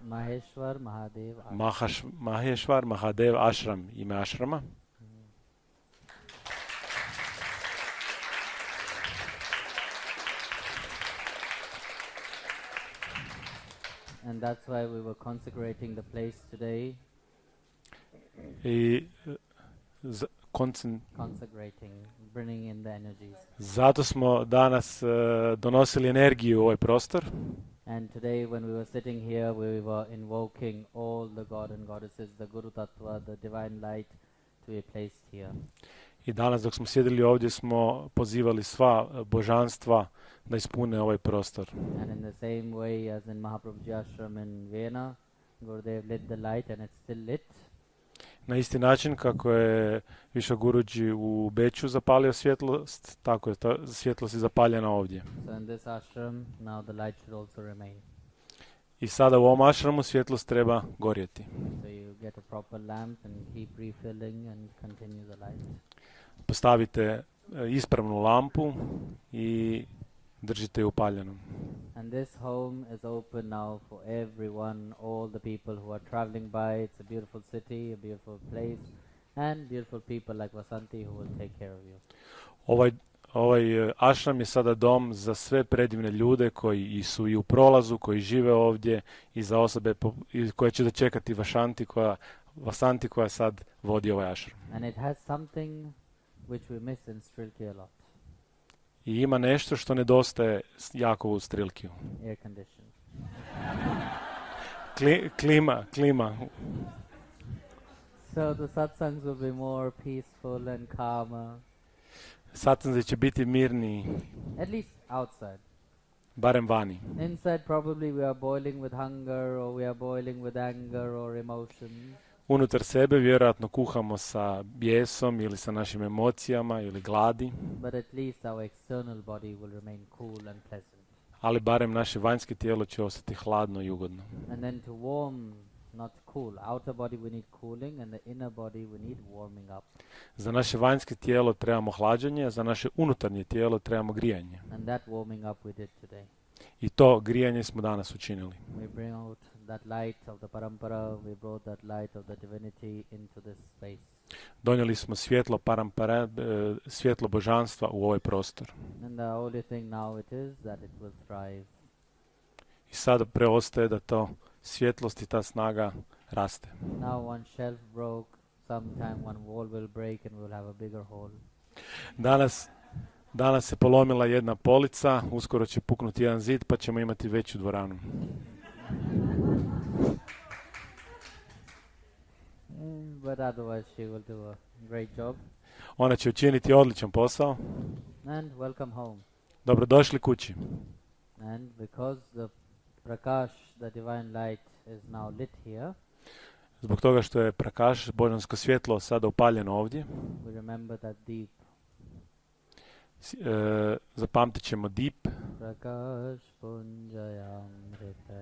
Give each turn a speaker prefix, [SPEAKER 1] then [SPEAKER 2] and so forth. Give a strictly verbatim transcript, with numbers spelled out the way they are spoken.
[SPEAKER 1] Maheshwar Mahadev Ashram.
[SPEAKER 2] Mahaš, Maheshwar Mahadev Ashram, ime ašrama.
[SPEAKER 1] And that's why we were consecrating the place today.
[SPEAKER 2] I z, koncen,
[SPEAKER 1] Consecrating, bringing in the energies.
[SPEAKER 2] zato smo danas uh, donosili energiju u ovaj prostor.
[SPEAKER 1] And today when we were sitting here, we were invoking all the God and Goddesses, the Guru Tattva, the divine light to be placed here.
[SPEAKER 2] I danas dok smo sjedili ovdje smo pozivali sva božanstva da ispune ovaj prostor.
[SPEAKER 1] And in the same way as in Mahaprabhuji Ashram in Vienna, Gurudev lit the light and it's still lit.
[SPEAKER 2] Na isti način kako je Viša Guruji u Beču zapalio svjetlost, tako je to svjetlost i zapaljena ovdje.
[SPEAKER 1] So in this ashram, now the light should also remain.
[SPEAKER 2] I sada u ovom ašramu svjetlost treba gorjeti.
[SPEAKER 1] So you get a proper lamp and keep refilling and continue the light.
[SPEAKER 2] Postavite e, ispravnu lampu i držite ju upaljenom.
[SPEAKER 1] And this home is open now for everyone, all the people who are traveling by. It's a beautiful city, a beautiful place, and beautiful people like Vasanti who will take care of you.
[SPEAKER 2] Ovaj, ovaj e, ašram je sada dom za sve predivne ljude koji i su i u prolazu, koji žive ovdje i za osobe po, i koje će dočekati Vasanti koja, Vasanti koja sad vodi ovaj ašram.
[SPEAKER 1] And it has something which we miss in Srilki a lot.
[SPEAKER 2] I ima nešto što nedostaje s- jako u Strilkiju.
[SPEAKER 1] Air condition.
[SPEAKER 2] Kli, klima, klima.
[SPEAKER 1] So the satsangs will be more peaceful and calmer,
[SPEAKER 2] Satanzi će biti mirniji,
[SPEAKER 1] at least outside.
[SPEAKER 2] barem vani.
[SPEAKER 1] Inside probably we are boiling with hunger or we are boiling with anger or emotions.
[SPEAKER 2] Unutar sebe vjerojatno kuhamo sa bijesom ili sa našim emocijama ili gladi,
[SPEAKER 1] But at least our external body will remain cool and pleasant.
[SPEAKER 2] ali barem naše vanjske tijelo će ostati hladno i ugodno.
[SPEAKER 1] And then to warm, not cool. Outer body we need cooling and the inner body we need warming up.
[SPEAKER 2] Za naše vanjske tijelo trebamo hlađenje, a za naše unutarnje tijelo trebamo grijanje.
[SPEAKER 1] And that warming up we did today.
[SPEAKER 2] I to grijanje smo danas učinili.
[SPEAKER 1] We bring out that light of the parampara, we brought that light of the divinity into this space.
[SPEAKER 2] Donijeli smo svjetlo parampara, e, svjetlo božanstva u ovaj prostor.
[SPEAKER 1] And the only thing now it is that it will thrive.
[SPEAKER 2] I sada preostaje da to svjetlost i ta snaga raste.
[SPEAKER 1] Now one shelf broke, sometime one wall will break and we'll have a bigger hall.
[SPEAKER 2] Danas, danas se polomila jedna polica, uskoro će puknuti jedan zid pa ćemo imati veću dvoranu.
[SPEAKER 1] Mm, But otherwise she will do a great job.
[SPEAKER 2] Ona će učiniti odličan posao.
[SPEAKER 1] And welcome home.
[SPEAKER 2] Dobrodošli kući.
[SPEAKER 1] And because the prakash, the divine light, is now lit here,
[SPEAKER 2] Zbog toga što je prakaš, božansko svjetlo, sada upaljeno ovdje,
[SPEAKER 1] we remember that deep
[SPEAKER 2] s- e, zapamtit ćemo dip,
[SPEAKER 1] prakash punjayam hrita